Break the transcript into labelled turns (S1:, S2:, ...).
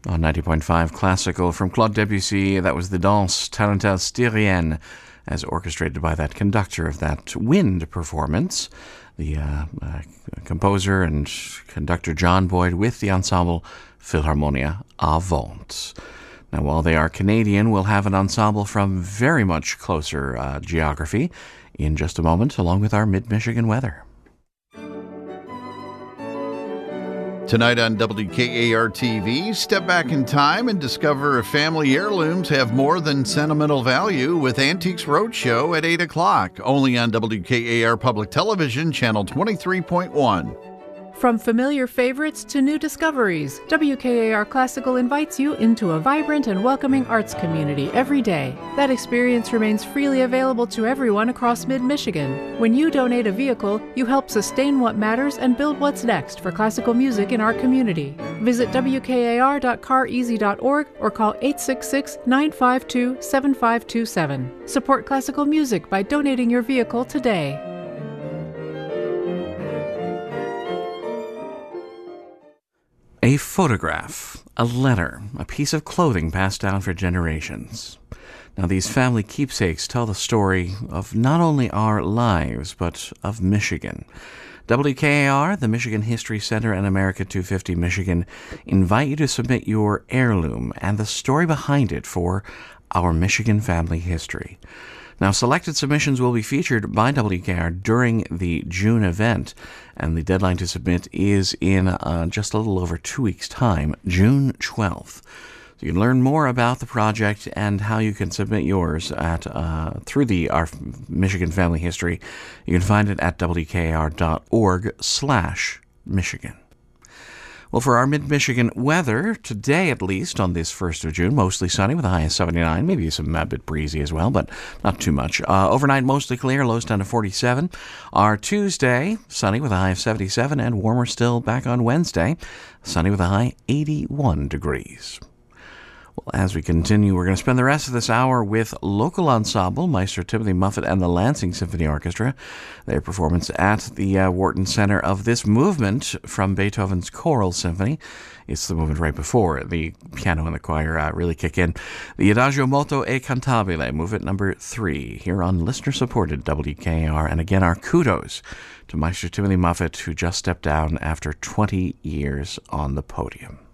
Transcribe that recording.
S1: On 90.5 Classical from Claude Debussy, that was the Danse Tarentelle Styrienne, as orchestrated by that conductor of that wind performance, the composer and conductor John Boyd with the ensemble Philharmonia Avant. Now, while they are Canadian, we'll have an ensemble from very much closer geography in just a moment, along with our Mid-Michigan weather.
S2: Tonight on WKAR-TV, step back in time and discover if family heirlooms have more than sentimental value with Antiques Roadshow at 8 o'clock, only on WKAR Public Television, Channel 23.1.
S3: From familiar favorites to new discoveries, WKAR Classical invites you into a vibrant and welcoming arts community every day. That experience remains freely available to everyone across mid-Michigan. When you donate a vehicle, you help sustain what matters and build what's next for classical music in our community. Visit wkar.careasy.org or call 866-952-7527. Support classical music by donating your vehicle today.
S1: A photograph, a letter, a piece of clothing passed down for generations. Now, these family keepsakes tell the story of not only our lives, but of Michigan. WKAR, the Michigan History Center, and America 250 Michigan invite you to submit your heirloom and the story behind it for our Michigan family history. Now, selected submissions will be featured by WKR during the June event, and the deadline to submit is in just a little over 2 weeks' time, June 12th. So you can learn more about the project and how you can submit yours at through our Michigan Family History. You can find it at wkr.org/Michigan. Well, for our mid-Michigan weather, today at least, on this 1st of June, mostly sunny with a high of 79, maybe some a bit breezy as well, but not too much. Overnight, mostly clear, lows down to 47. Our Tuesday, sunny with a high of 77, and warmer still back on Wednesday, sunny with a high 81 degrees. Well, as we continue, we're going to spend the rest of this hour with local ensemble, Maestro Timothy Muffet and the Lansing Symphony Orchestra. Their performance at the Wharton Center of this movement from Beethoven's Choral Symphony. It's the movement right before the piano and the choir really kick in. The Adagio Molto e Cantabile, movement number 3, here on listener-supported WKAR. And again, our kudos to Maestro Timothy Muffet, who just stepped down after 20 years on the podium.